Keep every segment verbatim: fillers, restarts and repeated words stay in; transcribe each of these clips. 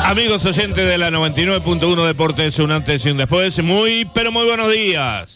Amigos oyentes de la noventa y nueve punto uno Deportes, un antes y un después. Muy, pero muy buenos días.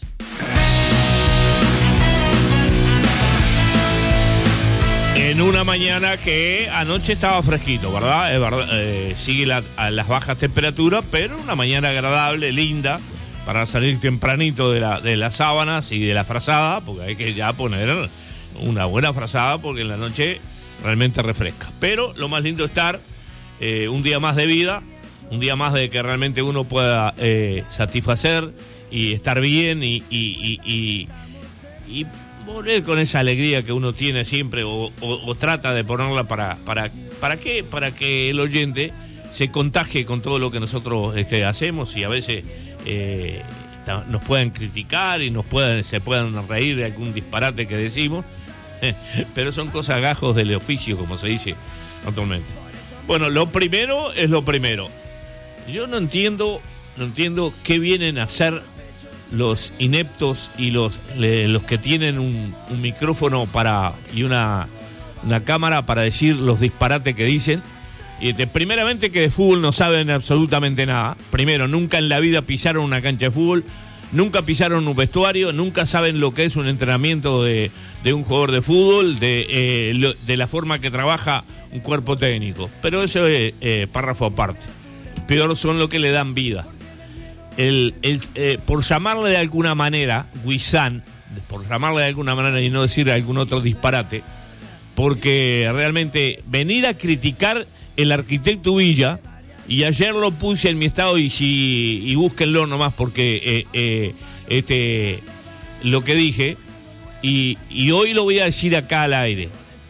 En una mañana que anoche estaba fresquito, ¿verdad? Es verdad, eh, sigue la, a las bajas temperaturas, pero una mañana agradable, linda, para salir tempranito de, la, de las sábanas y de la frazada, porque hay que ya poner una buena frazada, porque en la noche realmente refresca. Pero lo más lindo es estar eh, un día más de vida, un día más de que realmente uno pueda eh, satisfacer y estar bien y... y, y, y, y volver con esa alegría que uno tiene siempre o, o, o trata de ponerla para, para, ¿para qué? Para que el oyente se contagie con todo lo que nosotros este, hacemos y a veces eh, nos puedan criticar y nos puedan, se puedan reír de algún disparate que decimos, pero son cosas gajos del oficio, como se dice actualmente. Bueno, lo primero es lo primero. Yo no entiendo, no entiendo qué vienen a hacer los ineptos y los le, los que tienen un, un micrófono para y una, una cámara para decir los disparates que dicen. Y este, primeramente que de fútbol no saben absolutamente nada. Primero, nunca en la vida pisaron una cancha de fútbol, nunca pisaron un vestuario, nunca saben lo que es un entrenamiento de, de un jugador de fútbol, de, eh, lo, de la forma que trabaja un cuerpo técnico. Pero eso es eh, párrafo aparte. Peor son lo que le dan vida. El, el, eh, por llamarle de alguna manera, Guisán, por llamarle de alguna manera y no decir algún otro disparate, porque realmente venir a criticar el arquitecto Villa, y ayer lo puse en mi estado y, si, y búsquenlo nomás porque eh, eh, este, lo que dije, y, y hoy lo voy a decir acá al aire.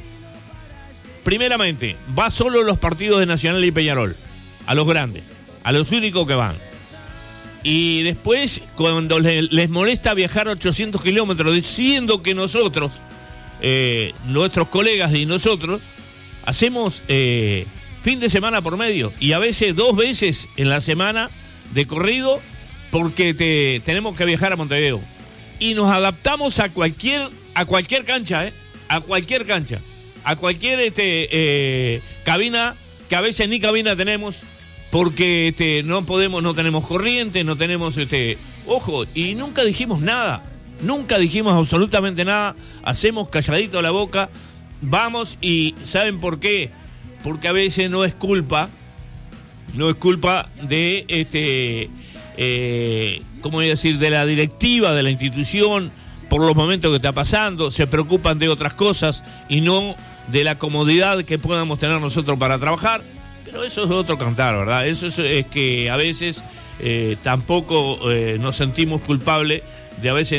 Primeramente, va solo los partidos de Nacional y Peñarol, a los grandes, a los únicos que van. Y después, cuando les, les molesta viajar ochocientos kilómetros, diciendo que nosotros, eh, nuestros colegas y nosotros, hacemos eh, fin de semana por medio, y a veces dos veces en la semana de corrido, porque te, tenemos que viajar a Montevideo. Y nos adaptamos a cualquier, a cualquier cancha, ¿eh? A cualquier cancha, a cualquier este, eh, cabina, que a veces ni cabina tenemos, porque este, no podemos, no tenemos corriente, no tenemos, este, ojo, y nunca dijimos nada, nunca dijimos absolutamente nada, hacemos calladito la boca, vamos y ¿saben por qué? Porque a veces no es culpa, no es culpa de, este, eh, ¿cómo voy a decir?, de la directiva de la institución, por los momentos que está pasando, se preocupan de otras cosas y no de la comodidad que podamos tener nosotros para trabajar. Pero eso es otro cantar, ¿verdad? Eso es, es que a veces eh, tampoco eh, nos sentimos culpables de a veces